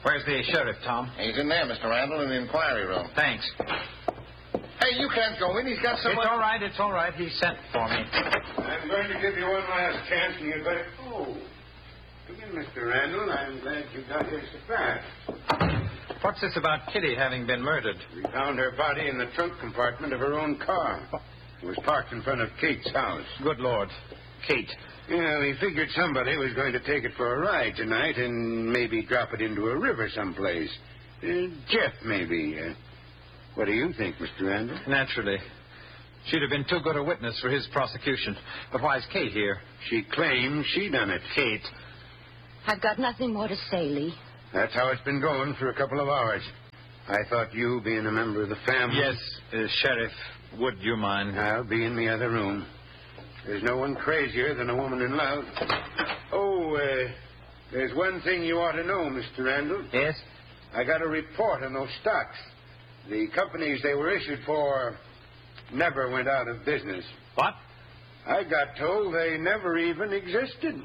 Where's the sheriff, Tom? He's in there, Mr. Randall, in the inquiry room. Thanks. Hey, you can't go in. He's got someone... It's all right. He sent for me. I'm going to give you one last chance, and you'd better... Oh. Again, Mr. Randall, I'm glad you got here so fast. What's this about Kitty having been murdered? We found her body in the trunk compartment of her own car. It was parked in front of Kate's house. Good Lord. Kate. Yeah, we figured somebody was going to take it for a ride tonight and maybe drop it into a river someplace. Jeff, maybe. What do you think, Mr. Randall? Naturally. She'd have been too good a witness for his prosecution. But why is Kate here? She claims she done it. Kate. I've got nothing more to say, Lee. That's how it's been going for a couple of hours. I thought you, being a member of the family... Yes, Sheriff, would you mind? I'll be in the other room. There's no one crazier than a woman in love. Oh, there's one thing you ought to know, Mr. Randall. Yes? I got a report on those stocks. The companies they were issued for never went out of business. What? I got told they never even existed.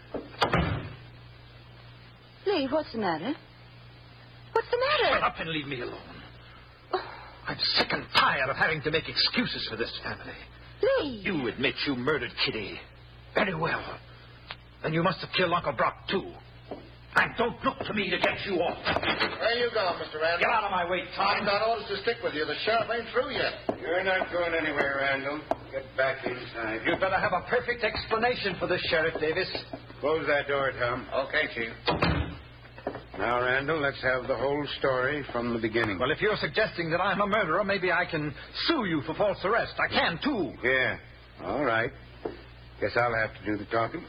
Lee, what's the matter? What's the matter? Shut up and leave me alone. I'm sick and tired of having to make excuses for this family. Lee! You admit you murdered Kitty. Very well. Then you must have killed Uncle Brock, too. And don't look to me to get you off. Where you going, Mr. Randall? Get out of my way, Tom. I've got orders to stick with you. The sheriff ain't through yet. You're not going anywhere, Randall. Get back inside. You'd better have a perfect explanation for this, Sheriff Davis. Close that door, Tom. Okay, Chief. Now, Randall, let's have the whole story from the beginning. Well, if you're suggesting that I'm a murderer, maybe I can sue you for false arrest. I can, too. Yeah. All right. Guess I'll have to do the talking.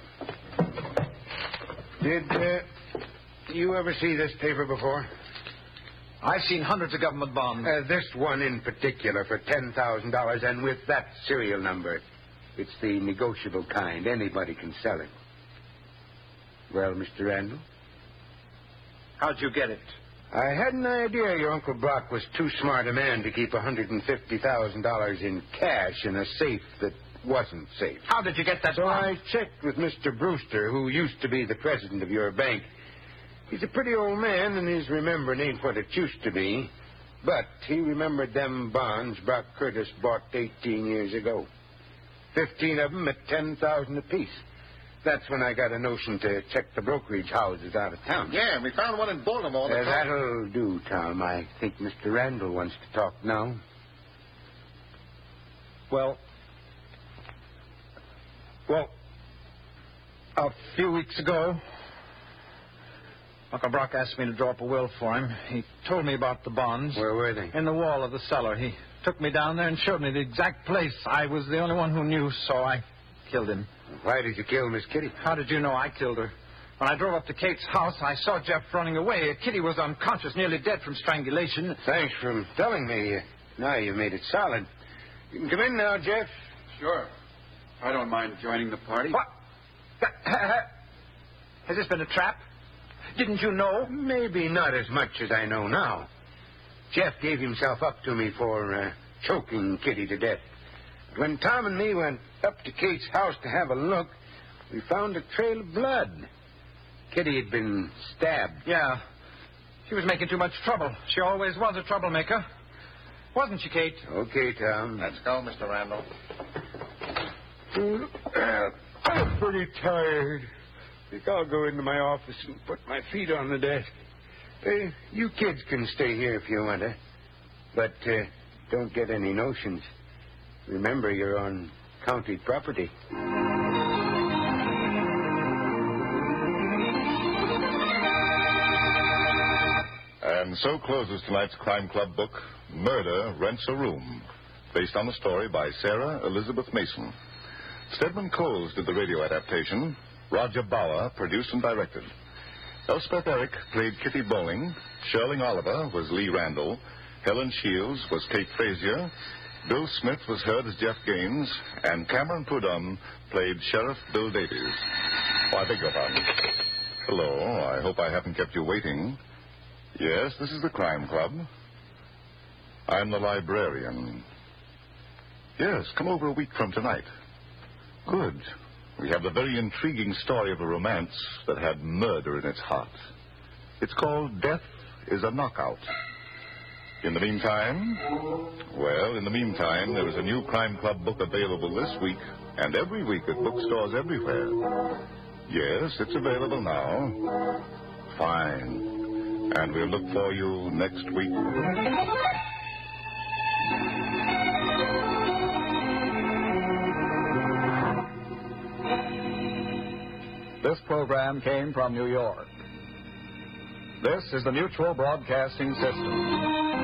Did you ever see this paper before? I've seen hundreds of government bonds. This one in particular for $10,000, and with that serial number. It's the negotiable kind. Anybody can sell it. Well, Mr. Randall? How'd you get it? I had an idea your Uncle Brock was too smart a man to keep $150,000 in cash in a safe that wasn't safe. How did you get that So bond? I checked with Mr. Brewster, who used to be the president of your bank. He's a pretty old man, and his remembering ain't what it used to be. But he remembered them bonds Brock Curtis bought 18 years ago. 15 of them at $10,000 apiece. That's when I got a notion to check the brokerage houses out of town. Yeah, we found one in Baltimore. That'll do, Tom. I think Mr. Randall wants to talk now. Well, a few weeks ago, Uncle Brock asked me to draw up a will for him. He told me about the bonds. Where were they? In the wall of the cellar. He took me down there and showed me the exact place. I was the only one who knew, so I killed him. Why did you kill Miss Kitty? How did you know I killed her? When I drove up to Kate's house, I saw Jeff running away. Kitty was unconscious, nearly dead from strangulation. Thanks for telling me. Now you made it solid. You can come in now, Jeff. Sure. I don't mind joining the party. What? Has this been a trap? Didn't you know? Maybe not as much as I know now. Jeff gave himself up to me for choking Kitty to death. When Tom and me went up to Kate's house to have a look, we found a trail of blood. Kitty had been stabbed. Yeah. She was making too much trouble. She always was a troublemaker. Wasn't she, Kate? Okay, Tom. Let's go, Mr. Randall. I'm pretty tired. I think I'll go into my office and put my feet on the desk. You kids can stay here if you want to. But don't get any notions. Remember, you're on county property. And so closes tonight's Crime Club book, Murder Rents a Room, based on a story by Sarah Elizabeth Mason. Stedman Coles did the radio adaptation. Roger Bauer produced and directed. Elspeth Eric played Kitty Bowling. Sherling Oliver was Lee Randall. Helen Shields was Kate Frazier. Bill Smith was heard as Jeff Gaines. And Cameron Prudhomme played Sheriff Bill Davies. Oh, I beg your pardon. Hello. I hope I haven't kept you waiting. Yes, this is the Crime Club. I'm the librarian. Yes, come over a week from tonight. Good. We have the very intriguing story of a romance that had murder in its heart. It's called Death is a Knockout. In the meantime, there is a new Crime Club book available this week and every week at bookstores everywhere. Yes, it's available now. Fine. And we'll look for you next week. This program came from New York. This is the Mutual Broadcasting System.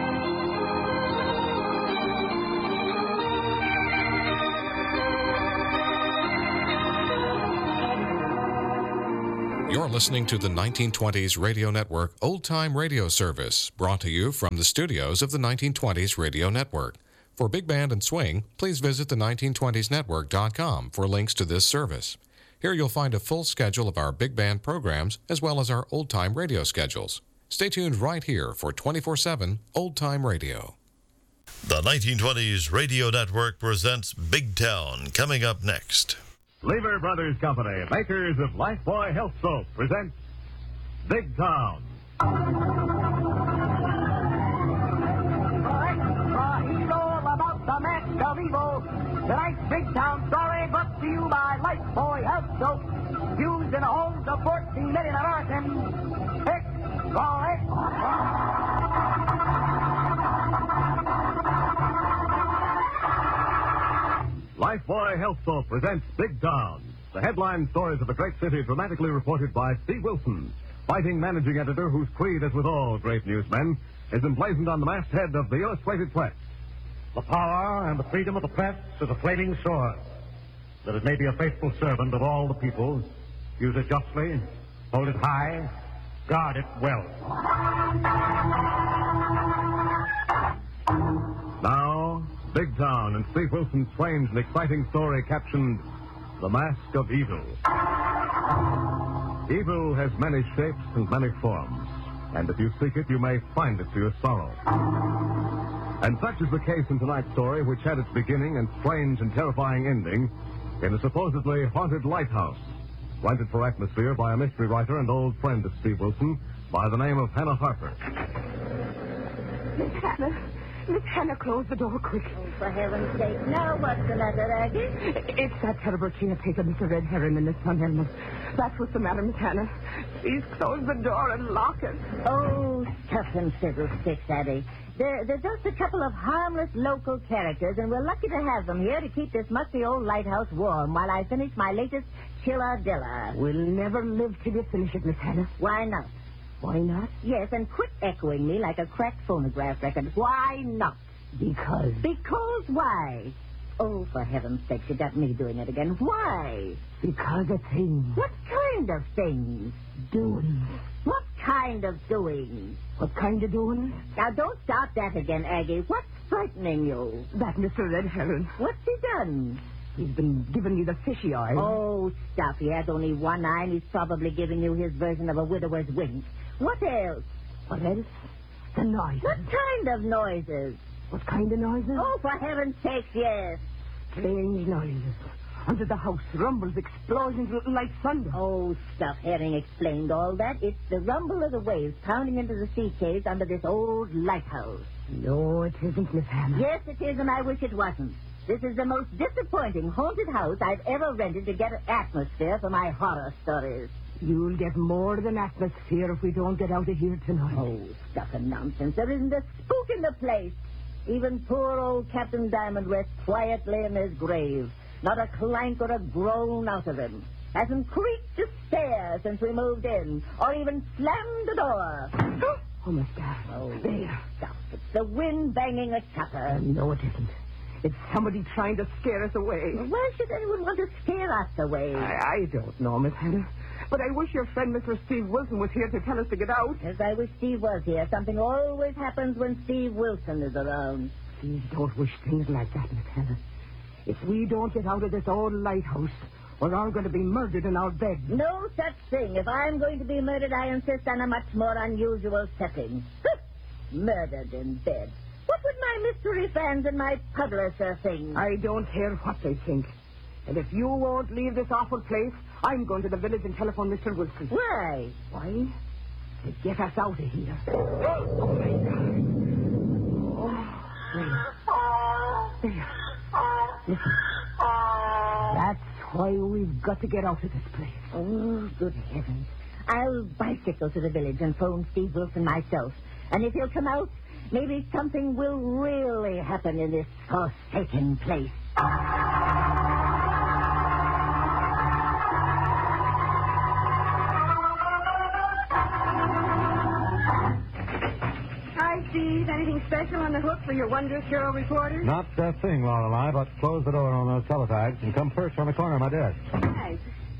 You're listening to the 1920s Radio Network Old Time Radio Service, brought to you from the studios of the 1920s Radio Network. For Big Band and Swing, please visit the 1920snetwork.com for links to this service. Here you'll find a full schedule of our big band programs as well as our old-time radio schedules. Stay tuned right here for 24/7 old-time radio. The 1920s Radio Network presents Big Town, coming up next. Lever Brothers Company, makers of Lifebuoy Health Soap, presents Big Town. About the mask of evil. Tonight's Big Town story brought to you by Lifebuoy Health Soap, used in the homes of 14 million Americans. Lifebuoy Health Soap presents Big Town. The headline stories of a great city dramatically reported by Steve Wilson, fighting managing editor whose creed, as with all great newsmen, is emblazoned on the masthead of the Illustrated Press. The power and the freedom of the press is a flaming sword, that it may be a faithful servant of all the people. Use it justly, hold it high, guard it well. Now, Big Town and Steve Wilson's strange and exciting story captioned The Mask of Evil. Evil has many shapes and many forms, and if you seek it, you may find it to your sorrow. And such is the case in tonight's story, which had its beginning and strange and terrifying ending in a supposedly haunted lighthouse, rented for atmosphere by a mystery writer and old friend of Steve Wilson by the name of Hannah Harper. Miss Hannah, close the door quick. Oh, for heaven's sake. Now, what's the matter, Aggie? It's that terrible caretaker, Mr. Red Herring, and his son Elmer. That's what's the matter, Miss Hannah. Please close the door and lock it. Oh, stuff and fiddlesticks, Addie. They're just a couple of harmless local characters, and we're lucky to have them here to keep this musty old lighthouse warm while I finish my latest chilladilla. We'll never live till you finish it, Miss Hannah. Why not? Why not? Yes, and quit echoing me like a cracked phonograph record. Why not? Because. Because why? Oh, for heaven's sake, you got me doing it again. Why? Because of things. What kind of things? Doing. What kind of doing? What kind of doing? Now, don't start that again, Aggie. What's frightening you? That Mr. Red Herring. What's he done? He's been giving me the fishy eye. Oh, stuff. He has only one eye, and he's probably giving you his version of a widower's wink. What else? What else? The noises. What kind of noises? What kind of noises? Oh, for heaven's sake, yes. Strange noises. Under the house, rumbles, explosions like thunder. Oh, stuff. Herring explained all that. It's the rumble of the waves pounding into the sea caves under this old lighthouse. No, it isn't, Miss Hannah. Yes, it is, and I wish it wasn't. This is the most disappointing haunted house I've ever rented to get an atmosphere for my horror stories. You'll get more than atmosphere if we don't get out of here tonight. Oh, stuff and nonsense. There isn't a spook in the place. Even poor old Captain Diamond rests quietly in his grave. Not a clank or a groan out of him. Hasn't creaked a stair since we moved in, or even slammed the door. Oh, my God. Oh, there. Stuff. It's the wind banging a shutter. No, it isn't. It's somebody trying to scare us away. Why should anyone want to scare us away? I don't know, Miss Hannah. But I wish your friend, Mr. Steve Wilson, was here to tell us to get out. Yes, I wish Steve was here. Something always happens when Steve Wilson is around. Please don't wish things like that, Miss Hannah. If we don't get out of this old lighthouse, we're all going to be murdered in our bed. No such thing. If I'm going to be murdered, I insist on a much more unusual setting. Murdered in bed. What would my mystery fans and my publisher think? I don't care what they think. And if you won't leave this awful place, I'm going to the village and telephone Mr. Wilson. Why? Why? to get us out of here. Oh, my God. Oh, there. Listen. That's why we've got to get out of this place. Oh, good heavens. I'll bicycle to the village and phone Steve Wilson myself. And if he'll come out, maybe something will really happen in this forsaken place. Hi, Steve. Anything special on the hook for your wondrous girl reporter? Not a thing, Lorelei, but close the door on those teletypes and come perch on the corner of my desk. Nice.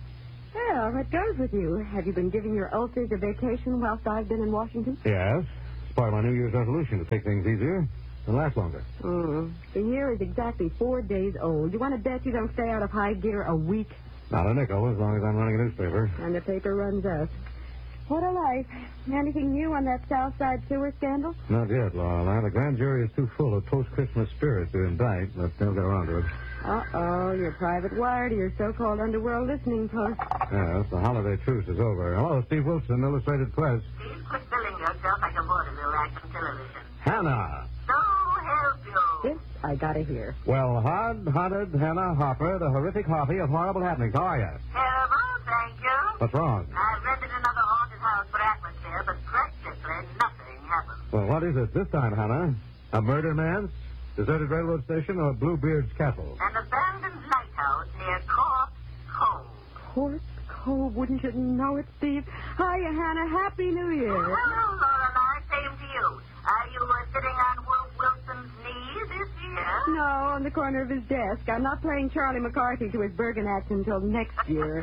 Well, what goes with you? Have you been giving your ulcers a vacation whilst I've been in Washington? Yes. It's part of my New Year's resolution to take things easier and last longer. The year is exactly 4 days old. You want to bet you don't stay out of high gear a week? Not a nickel, as long as I'm running a newspaper. And the paper runs us. What a life. Anything new on that South Side sewer scandal? Not yet, Lorelei. The grand jury is too full of post-Christmas spirit to indict, but they'll get around to it. Uh-oh, your private wire to your so-called underworld listening post. Yes, the holiday truce is over. Hello, Steve Wilson, Illustrated Press. Steve, quit billing yourself like a vaudeville act on television. Hannah. So help you. This I gotta hear. Well, hard-hearted Hannah Harper, the horrific harpy of horrible happenings. How are you? Terrible, thank you. What's wrong? I rented another haunted house for atmosphere, but practically nothing happened. Well, what is it this time, Hannah? A murder man's? Deserted railroad station or Bluebeard's castle? An abandoned lighthouse near Corpse Cove. Corpse Cove, wouldn't you know it, Steve? Hiya, Hannah. Happy New Year. Oh, hello, Lorelei. Same to you. Are you sitting on Wolf Wilson's knee this year? No, on the corner of his desk. I'm not playing Charlie McCarthy to his Bergen act until next year.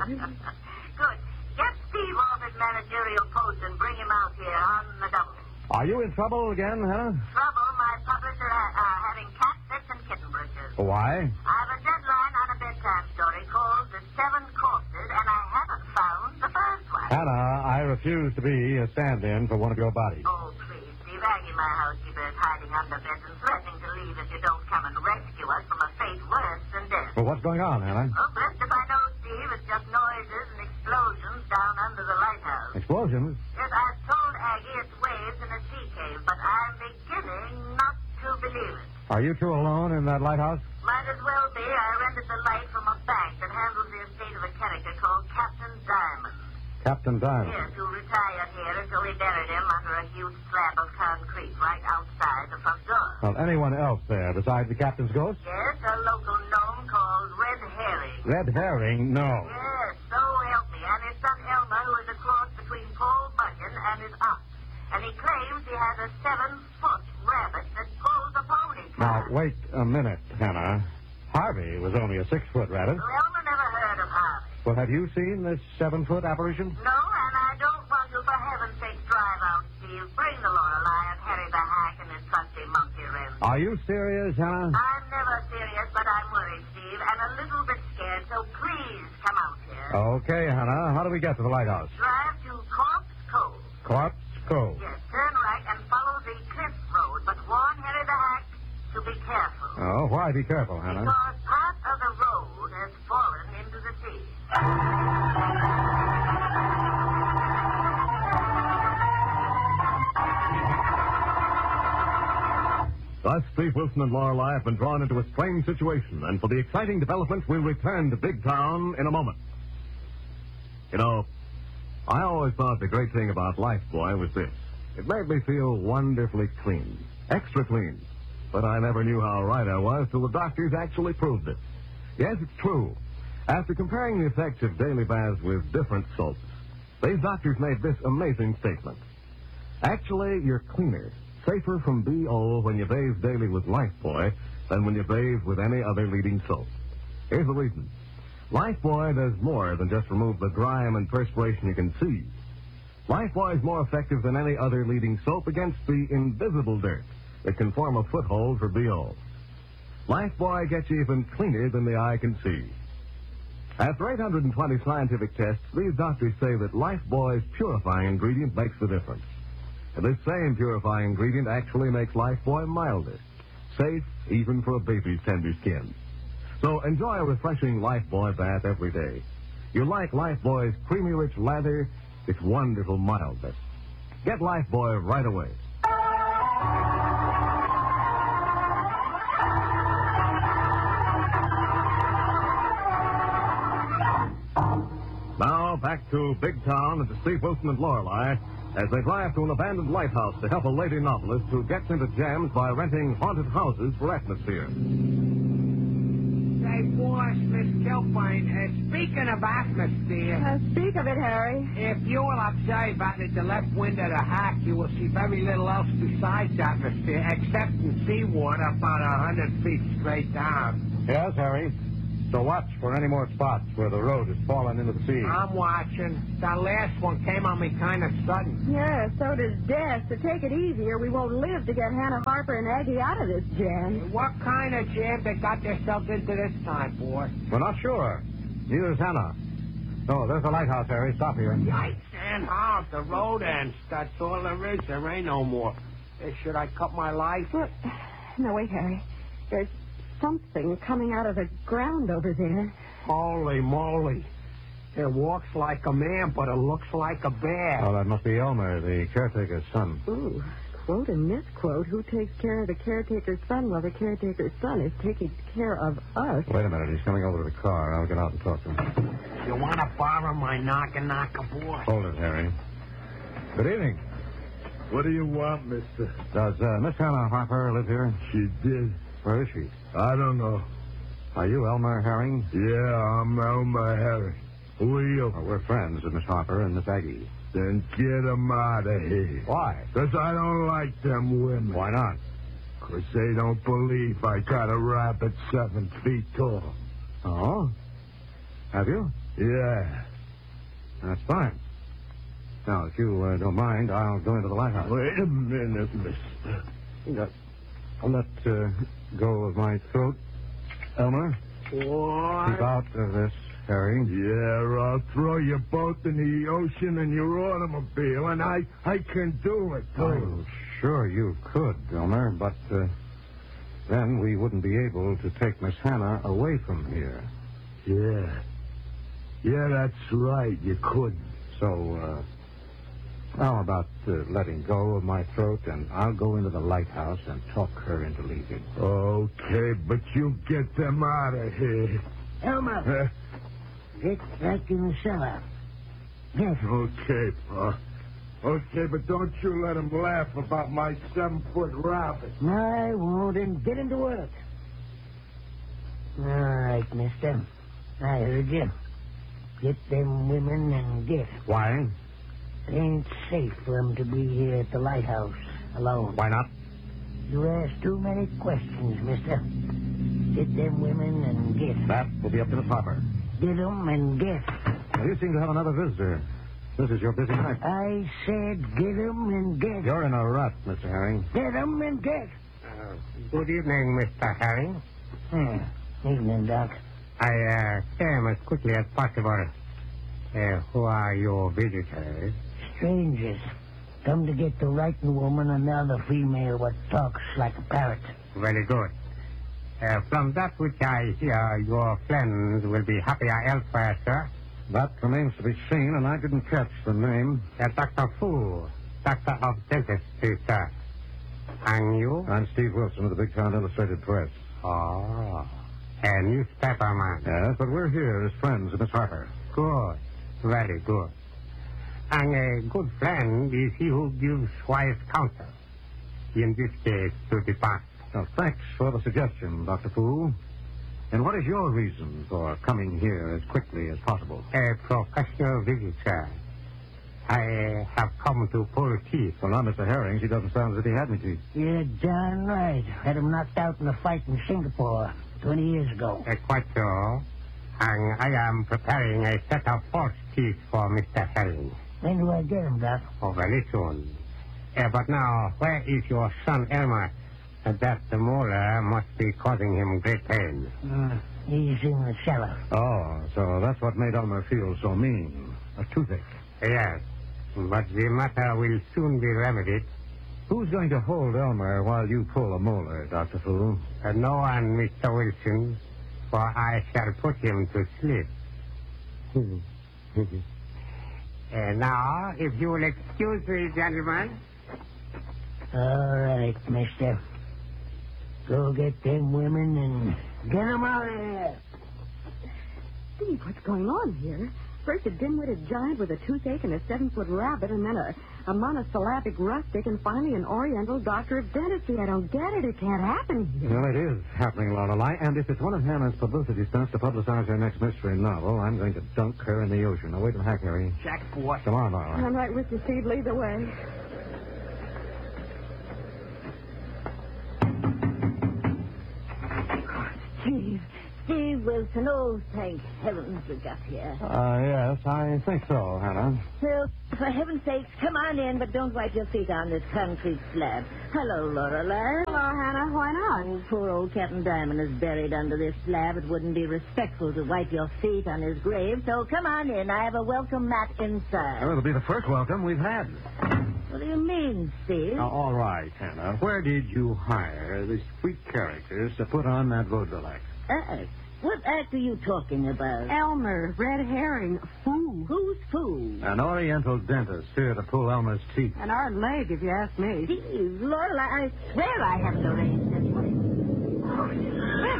Good. Get Steve off his managerial post and bring him out here on the double. Are you in trouble again, Hannah? Trouble? My publisher having cat fits and kitten britches. Why? I've a deadline on a bedtime story called The Seven Corpses, and I haven't found the first one. Hannah, I refuse to be a stand-in for one of your bodies. Oh, please, Steve. Aggie, my housekeeper, is hiding under beds and threatening to leave if you don't come and rescue us from a fate worse than death. Well, what's going on, Hannah? Oh, best if I know, Steve. It's just noises and explosions down under the lighthouse. Explosions? Yes, I've told Aggie it's waves in a sea cave, but I'm beginning not to believe it. Are you two alone in that lighthouse? Might as well be. I rented the light from a bank that handles the estate of a character called Captain Diamond. Captain Diamond? Yes, who retired here until we buried him under a huge slab of concrete right outside the front door. Well, anyone else there besides the captain's ghost? Yes, a local gnome called Red Herring. Red Herring? No. Yes, so help me. And his son Elmer, who is a cross between Paul Bunyan and his aunt. And he claims he has a 7-foot rabbit that pulls a pony car. Now, wait a minute, Hannah. Harvey was only a 6-foot rabbit. Well, Elmer never heard of Harvey. Well, have you seen this 7-foot apparition? No, and I don't want to, for heaven's sake, drive out, Steve. Bring the Lorelei and Harry the Hack and his trusty monkey wren. Are you serious, Hannah? I'm never serious, but I'm worried, Steve, and a little bit scared, so please come out here. Okay, Hannah. How do we get to the lighthouse? Drive to Corpse Cove. Corpse Cove. Yes, turn right and follow the cliff road, but warn Harry the Hack to be careful. Oh, why be careful, Hannah? Because part of the road has fallen into the sea. Thus, Steve Wilson and Lorelei have been drawn into a strange situation, and for the exciting developments, we'll return to Big Town in a moment. You know, I always thought the great thing about Lifebuoy was this. It made me feel wonderfully clean, extra clean. But I never knew how right I was till the doctors actually proved it. Yes, it's true. After comparing the effects of daily baths with different soaps, these doctors made this amazing statement. Actually, you're cleaner, safer from BO when you bathe daily with Lifebuoy than when you bathe with any other leading soap. Here's the reason. Lifebuoy does more than just remove the grime and perspiration you can see. Lifebuoy is more effective than any other leading soap against the invisible dirt that can form a foothold for BO. Lifebuoy gets you even cleaner than the eye can see. After 820 scientific tests, these doctors say that Lifebuoy's purifying ingredient makes the difference. And this same purifying ingredient actually makes Lifebuoy milder, safe even for a baby's tender skin. So enjoy a refreshing Lifebuoy bath every day. You like Lifebuoy's creamy rich lather, its wonderful mildness. Get Lifebuoy right away. Now, back to Big Town and to Steve Wilson and Lorelei as they drive to an abandoned lighthouse to help a lady novelist who gets into jams by renting haunted houses for atmosphere. Say, boss, Miss Kilpine, speaking of atmosphere... Speak of it, Harry. If you will observe out at the left window of the hack, you will see very little else besides atmosphere, except in seawater about 100 feet straight down. Yes, Harry. So watch for any more spots where the road has fallen into the sea. I'm watching. That last one came on me kind of sudden. Yeah, so does Des. So take it easy or we won't live to get Hannah Harper and Aggie out of this jam. What kind of jam they got themselves into this time, boy? We're not sure. Neither is Hannah. Oh, there's the lighthouse, Harry. Stop here. Yikes, and how? The road ends. That's all there is. There ain't no more. Should I cut my life? No, wait, Harry. There's something coming out of the ground over there. Holy moly. It walks like a man, but it looks like a bear. Oh, that must be Elmer, the caretaker's son. Ooh, quote and misquote. Who takes care of the caretaker's son while the caretaker's son is taking care of us? Wait a minute. He's coming over to the car. I'll get out and talk to him. You want to borrow my knocker, boy? Hold it, Harry. Good evening. What do you want, mister? Does Miss Hannah Harper live here? She did. Where is she? I don't know. Are you Elmer Herring? Yeah, I'm Elmer Herring. Who are you? We're friends of Miss Harper and Miss Aggie. Then get them out of here. Why? Because I don't like them women. Why not? Because they don't believe I got a rabbit 7 feet tall. Oh? Have you? Yeah. That's fine. Now, if you don't mind, I'll go into the lighthouse. Wait a minute, mister. I'll let go of my throat, Elmer. What? Keep out of this, Harry. Yeah, I'll throw you both in the ocean in your automobile, and I can do it, too. Oh, sure you could, Elmer, but then we wouldn't be able to take Miss Hannah away from here. Yeah. Yeah, that's right. You could. So, how about letting go of my throat, and I'll go into the lighthouse and talk her into leaving. Okay, but you get them out of here. Elmer, get back in the cellar. Yes. Okay, Pa. Okay, but don't you let him laugh about my 7-foot rabbit. No, I won't, and get into work. All right, mister. I heard you. Get them women and get. Why? It ain't safe for them to be here at the lighthouse alone. Why not? You ask too many questions, mister. Get them women and get. That will be up to Miss Harper. Get them and get. Now, you seem to have another visitor. This is your busy night. I said get them and get. You're in a rut, Mr. Herring. Get them and get. Good evening, Mr. Herring. Evening, Doc. I came as quickly as possible. Who are your visitors? Strangers. Come to get the writing woman and the other female what talks like a parrot. Very good. From that which I hear, your friends will be happier elsewhere, sir. That remains to be seen, and I didn't catch the name. Dr. Fu, doctor of dentistry, sir. And you? I'm Steve Wilson of the Big Town Illustrated Press. Oh, a newspaper man. Yes, but we're here as friends of Miss Harper. Good. Very good. And a good friend is he who gives wise counsel. In this case, to the past. Well, thanks for the suggestion, Dr. Fu. And what is your reason for coming here as quickly as possible? A professional visit, sir. I have come to pull teeth. Well, now, Mr. Herring, he doesn't sound as if he had any teeth. You're darn right. Had him knocked out in a fight in Singapore 20 years ago. Quite so. And I am preparing a set of false teeth for Mr. Herring. When do I get him, Doc? Oh, very soon. But now, where is your son, Elmer? That the molar must be causing him great pain. He's in the cellar. Oh, so that's what made Elmer feel so mean. A toothache. Yes, but the matter will soon be remedied. Who's going to hold Elmer while you pull a molar, Dr. Fu? No one, Mr. Wilson, for I shall put him to sleep. Now, if you will excuse me, gentlemen. All right, mister. Go get them women and get them out of here. Steve, what's going on here? First a dim-witted giant with a toothache and a 7-foot rabbit, and then a monosyllabic rustic, and finally an oriental doctor of dentistry. I don't get it. It can't happen here. Well, it is happening, Lorelei, and if it's one of Hannah's publicity stunts to publicize her next mystery novel, I'm going to dunk her in the ocean. Now, wait till Hack, Harry. Jack, what? Come on, Lorelei. I'm right with you, Steve. Lead the way. Steve Wilson, oh, thank heavens we got here. Yes, I think so, Hannah. Well, for heaven's sakes, come on in, but don't wipe your feet on this concrete slab. Hello, Lorelei. Hello, Hannah. Why not? Oh, poor old Captain Diamond is buried under this slab. It wouldn't be respectful to wipe your feet on his grave, so come on in. I have a welcome mat inside. Well, it'll be the first welcome we've had. What do you mean, Steve? All right, Hannah. Where did you hire these sweet characters to put on that vaudeville act? Act? What act are you talking about? Elmer, red herring, fool. Who's fool? An oriental dentist here to pull Elmer's teeth. An hard leg, if you ask me. Steve, Lorelei, I swear I haven't arranged this way.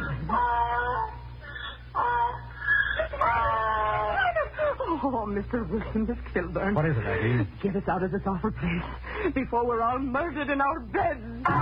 Oh, Mr. Wilson, Miss Kilburn. What is it, Aggie? Get us out of this awful place before we're all murdered in our beds.